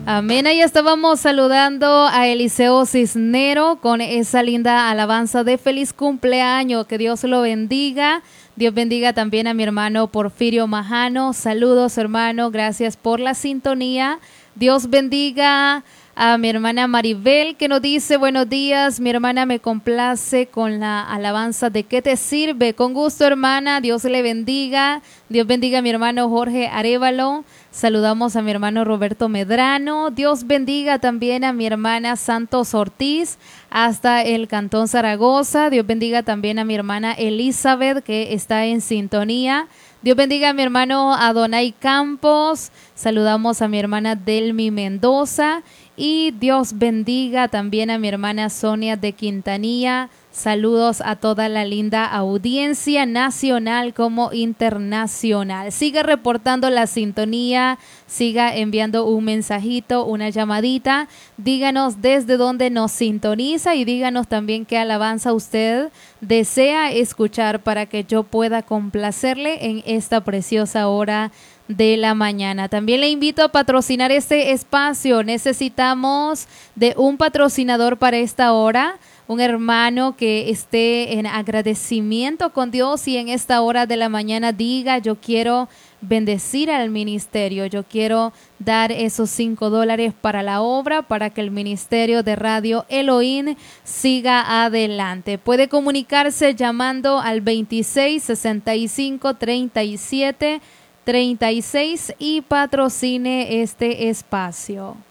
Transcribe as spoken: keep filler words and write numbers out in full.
Amén. Ahí estábamos saludando a Eliseo Cisnero con esa linda alabanza de feliz cumpleaños. Que Dios lo bendiga. Dios bendiga también a mi hermano Porfirio Majano. Saludos, hermano. Gracias por la sintonía. Dios bendiga a mi hermana Maribel, que nos dice: buenos días, mi hermana, me complace con la alabanza de ¿qué te sirve? Con gusto, hermana. Dios le bendiga. Dios bendiga a mi hermano Jorge Arévalo. Saludamos a mi hermano Roberto Medrano. Dios bendiga también a mi hermana Santos Ortiz hasta el Cantón Zaragoza. Dios bendiga también a mi hermana Elizabeth, que está en sintonía. Dios bendiga a mi hermano Adonai Campos. Saludamos a mi hermana Delmi Mendoza. Y Dios bendiga también a mi hermana Sonia de Quintanilla. Saludos a toda la linda audiencia nacional como internacional. Siga reportando la sintonía, siga enviando un mensajito, una llamadita. Díganos desde dónde nos sintoniza y díganos también qué alabanza usted desea escuchar para que yo pueda complacerle en esta preciosa hora de la mañana. También le invito a patrocinar este espacio. Necesitamos de un patrocinador para esta hora, un hermano que esté en agradecimiento con Dios y en esta hora de la mañana diga: yo quiero bendecir al ministerio, yo quiero dar esos cinco dólares para la obra, para que el ministerio de Radio Elohim siga adelante. Puede comunicarse llamando al veintiséis, sesenta y cinco, treinta y siete, treinta y seis y patrocine este espacio.